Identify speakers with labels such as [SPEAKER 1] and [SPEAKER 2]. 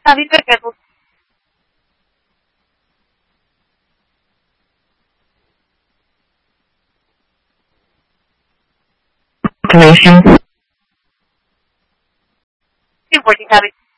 [SPEAKER 1] Cabin perché tu?
[SPEAKER 2] Activation.
[SPEAKER 1] Sì, vuoi di cabin.